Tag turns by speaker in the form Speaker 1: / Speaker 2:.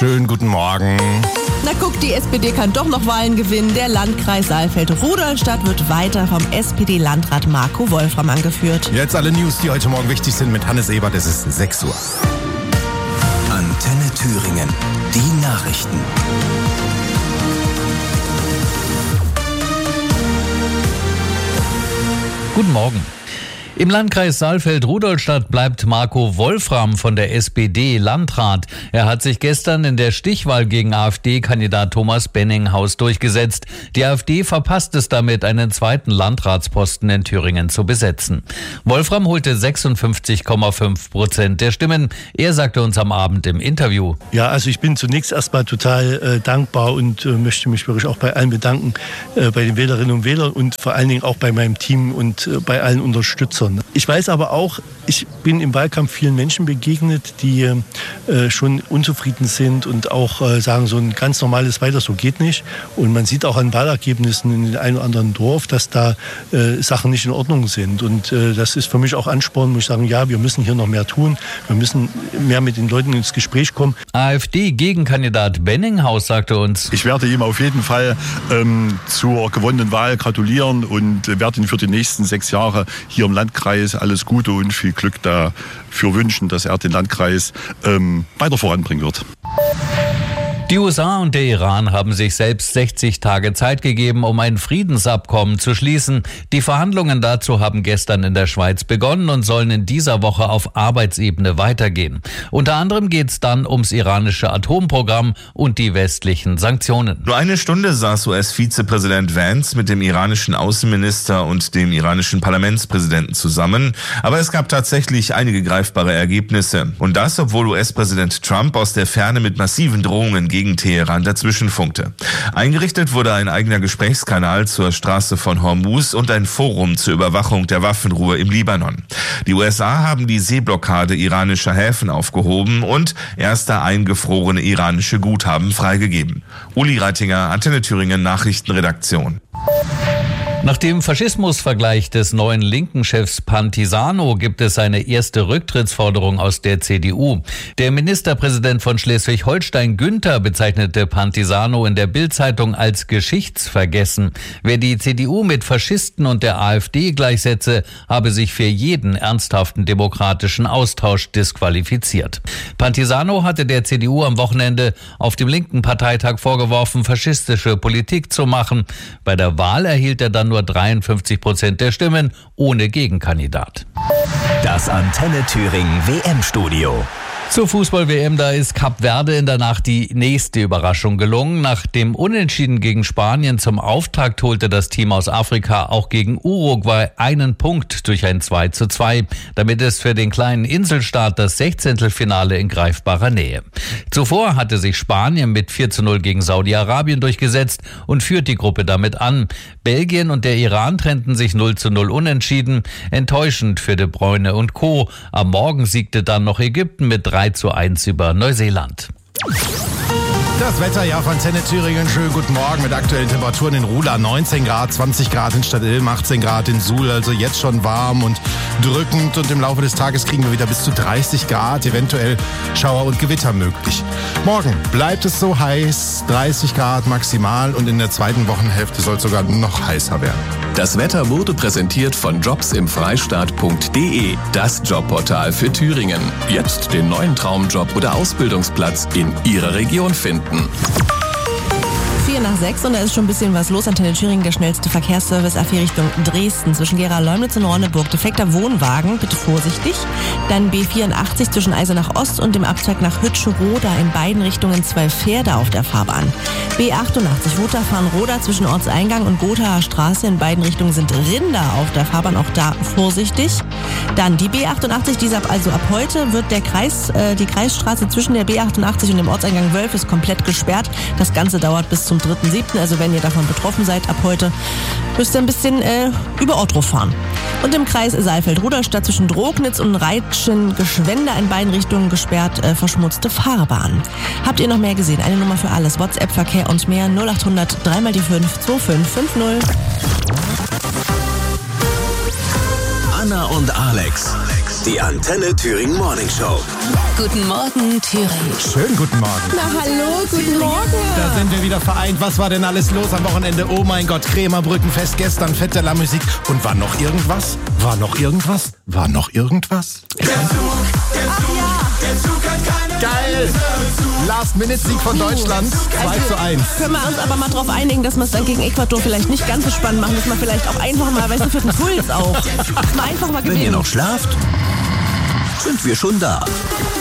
Speaker 1: Schönen guten Morgen.
Speaker 2: Na guck, die SPD kann doch noch Wahlen gewinnen. Der Landkreis Saalfeld-Rudolstadt wird weiter vom SPD-Landrat Marco Wolfram angeführt.
Speaker 1: Jetzt alle News, die heute Morgen wichtig sind mit Hannes Ebert. Es ist 6 Uhr.
Speaker 3: Antenne Thüringen. Die Nachrichten.
Speaker 4: Guten Morgen. Im Landkreis Saalfeld-Rudolstadt bleibt Marco Wolfram von der SPD Landrat. Er hat sich gestern in der Stichwahl gegen AfD-Kandidat Thomas Benninghaus durchgesetzt. Die AfD verpasst es damit, einen zweiten Landratsposten in Thüringen zu besetzen. Wolfram holte 56,5% der Stimmen. Er sagte uns am Abend im Interview:
Speaker 5: Ja, also ich bin zunächst erstmal total dankbar und möchte mich wirklich auch bei allen bedanken, bei den Wählerinnen und Wählern und vor allen Dingen auch bei meinem Team und bei allen Unterstützern. Ich weiß aber auch, ich bin im Wahlkampf vielen Menschen begegnet, die schon unzufrieden sind und auch sagen, so ein ganz normales Weiter so geht nicht. Und man sieht auch an Wahlergebnissen in dem einen oder anderen Dorf, dass da Sachen nicht in Ordnung sind. Und das ist für mich auch Ansporn, muss ich sagen, ja, wir müssen hier noch mehr tun. Wir müssen mehr mit den Leuten ins Gespräch kommen.
Speaker 4: AfD-Gegenkandidat Benninghaus sagte uns:
Speaker 6: Ich werde ihm auf jeden Fall zur gewonnenen Wahl gratulieren und werde ihn für die nächsten 6 Jahre hier im Landkreis alles Gute und viel Glück dafür wünschen, dass er den Landkreis weiter voranbringen wird.
Speaker 4: Die USA und der Iran haben sich selbst 60 Tage Zeit gegeben, um ein Friedensabkommen zu schließen. Die Verhandlungen dazu haben gestern in der Schweiz begonnen und sollen in dieser Woche auf Arbeitsebene weitergehen. Unter anderem geht es dann ums iranische Atomprogramm und die westlichen Sanktionen.
Speaker 7: Nur eine Stunde saß US-Vizepräsident Vance mit dem iranischen Außenminister und dem iranischen Parlamentspräsidenten zusammen. Aber es gab tatsächlich einige greifbare Ergebnisse. Und das, obwohl US-Präsident Trump aus der Ferne mit massiven Drohungen gegen Teheran dazwischen funkte. Eingerichtet wurde ein eigener Gesprächskanal zur Straße von Hormuz und ein Forum zur Überwachung der Waffenruhe im Libanon. Die USA haben die Seeblockade iranischer Häfen aufgehoben und erste eingefrorene iranische Guthaben freigegeben. Uli Reitinger, Antenne Thüringen Nachrichtenredaktion.
Speaker 4: Nach dem Faschismusvergleich des neuen linken Chefs Pantisano gibt es eine erste Rücktrittsforderung aus der CDU. Der Ministerpräsident von Schleswig-Holstein Günther bezeichnete Pantisano in der Bild-Zeitung als geschichtsvergessen. Wer die CDU mit Faschisten und der AfD gleichsetze, habe sich für jeden ernsthaften demokratischen Austausch disqualifiziert. Pantisano hatte der CDU am Wochenende auf dem linken Parteitag vorgeworfen, faschistische Politik zu machen. Bei der Wahl erhielt er dann nur 53% der Stimmen, ohne Gegenkandidat.
Speaker 3: Das Antenne Thüringen WM-Studio.
Speaker 4: Zur Fußball-WM, da ist Kap Verde in der Nacht die nächste Überraschung gelungen. Nach dem Unentschieden gegen Spanien zum Auftakt holte das Team aus Afrika auch gegen Uruguay einen Punkt durch ein 2:2. Damit ist für den kleinen Inselstaat das 16. in greifbarer Nähe. Zuvor hatte sich Spanien mit 4:0 gegen Saudi-Arabien durchgesetzt und führt die Gruppe damit an. Belgien und der Iran trennten sich 0:0 unentschieden. Enttäuschend für De Bruyne und Co. Am Morgen siegte dann noch Ägypten mit 3:1 über Neuseeland.
Speaker 1: Das Wetter, ja, von Antenne Thüringen. Schönen guten Morgen mit aktuellen Temperaturen in Ruhla 19 Grad, 20 Grad in Stadtilm, 18 Grad in Suhl, also jetzt schon warm und drückend. Und im Laufe des Tages kriegen wir wieder bis zu 30 Grad, eventuell Schauer und Gewitter möglich. Morgen bleibt es so heiß, 30 Grad maximal und in der zweiten Wochenhälfte soll es sogar noch heißer werden.
Speaker 3: Das Wetter wurde präsentiert von jobsimfreistaat.de, das Jobportal für Thüringen. Jetzt den neuen Traumjob oder Ausbildungsplatz in Ihrer Region finden.
Speaker 2: 5:04 und da ist schon ein bisschen was los. Antenne Thüringen, der schnellste Verkehrsservice A4 Richtung Dresden. Zwischen Gera-Leumnitz und Ronneburg. Defekter Wohnwagen, bitte vorsichtig. Dann B84 zwischen Eisenach Ost und dem Abzweig nach Hütscheroda. In beiden Richtungen 2 Pferde auf der Fahrbahn. B88 Wutachfahren-Roda zwischen Ortseingang und Gothaer Straße. In beiden Richtungen sind Rinder auf der Fahrbahn, auch da vorsichtig. Dann die B88, also ab heute wird die Kreisstraße zwischen der B88 und dem Ortseingang Wölf ist komplett gesperrt. Das Ganze dauert bis zum 3.7. Also wenn ihr davon betroffen seid, ab heute müsst ihr ein bisschen über Ort fahren. Und im Kreis Saalfeld-Rudolstadt zwischen Drognitz und Reitschen-Geschwender in beiden Richtungen gesperrt, verschmutzte Fahrbahn. Habt ihr noch mehr gesehen? Eine Nummer für alles. WhatsApp, Verkehr und mehr 0800 3x5 2550.
Speaker 3: Anna und Alex
Speaker 8: Die Antenne Thüringen Morning Show.
Speaker 9: Guten Morgen, Thüringen.
Speaker 1: Schönen guten Morgen.
Speaker 2: Na hallo, guten Morgen.
Speaker 1: Da sind wir wieder vereint. Was war denn alles los am Wochenende? Oh mein Gott, Krämerbrückenfest gestern, Fête de la Musique. Und war noch irgendwas? War noch irgendwas? War noch irgendwas?
Speaker 8: Der Zug hat keine
Speaker 1: Geil! Last-Minute-Sieg von Deutschland. 2:1.
Speaker 2: Können wir uns aber mal drauf einigen, dass wir es dann gegen Ecuador vielleicht nicht ganz so spannend machen, dass man vielleicht auch einfach mal, weißt du, für den Puls auch. Dass man einfach mal
Speaker 8: Wenn ihr
Speaker 2: gewinnen.
Speaker 8: noch schlaft, sind wir schon da.